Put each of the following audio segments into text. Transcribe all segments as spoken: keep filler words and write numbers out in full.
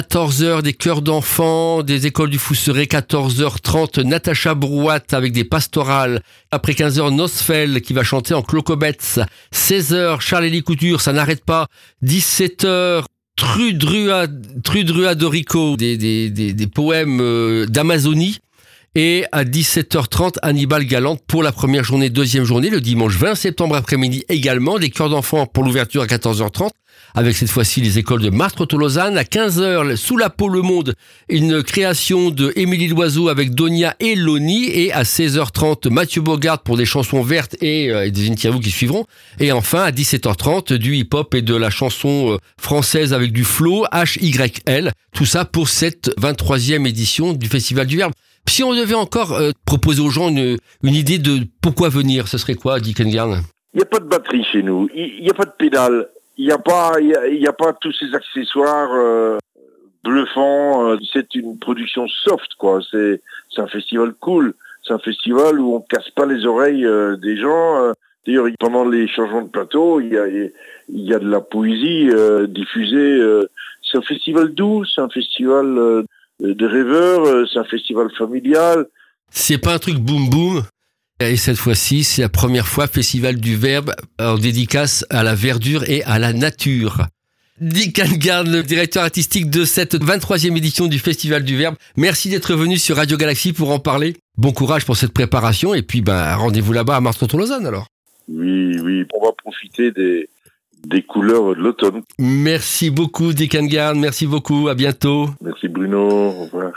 quatorze heures, des chœurs d'enfants, des écoles du Fousseret. Quatorze heures trente, Natacha Brouat avec des pastorales. Après quinze heures, Nosfell qui va chanter en clocobetz. seize heures, Charles-Élie Couture, ça n'arrête pas. dix-sept heures, Trudrua, Trudrua Dorico, des, des, des, des poèmes euh, d'Amazonie. Et à dix-sept heures trente, Hannibal Galante pour la première journée, deuxième journée, le dimanche vingt septembre après-midi également, des chœurs d'enfants pour l'ouverture à quatorze heures trente, avec cette fois-ci les écoles de Martres-Tolosane. À quinze heures, Sous la peau le monde, une création de Émilie Loiseau avec Donia et Loni. Et à seize heures trente, Mathieu Bogart pour des chansons vertes et, euh, et des interviews qui suivront. Et enfin, à dix-sept heures trente, du hip-hop et de la chanson euh, française avec du flow, H Y L. Tout ça pour cette vingt-troisième édition du Festival du Verbe. Si on devait encore euh, proposer aux gens une, une idée de pourquoi venir, ce serait quoi, Dick Engarn? Il n'y a pas de batterie chez nous, il n'y a pas de pédale, il n'y a pas, il y a, y a pas tous ces accessoires euh, bluffants. Euh, c'est une production soft, quoi. C'est, c'est un festival cool. C'est un festival où on casse pas les oreilles euh, des gens. Euh, d'ailleurs, pendant les changements de plateau, il y a, il y a de la poésie euh, diffusée. Euh, c'est un festival doux, c'est un festival euh, de rêveurs, c'est un festival familial. C'est pas un truc boum boum. Et cette fois-ci, c'est la première fois Festival du Verbe en dédicace à la verdure et à la nature. Dick Engarn, le directeur artistique de cette vingt-troisième édition du Festival du Verbe. Merci d'être venu sur Radio Galaxy pour en parler. Bon courage pour cette préparation et puis ben rendez-vous là-bas à Martres-Tolosane alors. Oui, oui, on va profiter des des couleurs de l'automne. Merci beaucoup Dick Engarn, merci beaucoup, à bientôt. Merci Bruno, au revoir.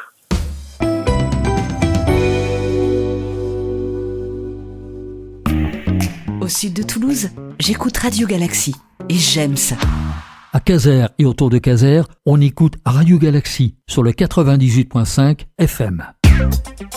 Au sud de Toulouse, j'écoute Radio Galaxy et j'aime ça. À Caser et autour de Caser, on écoute Radio Galaxy sur le quatre-vingt-dix-huit virgule cinq F M.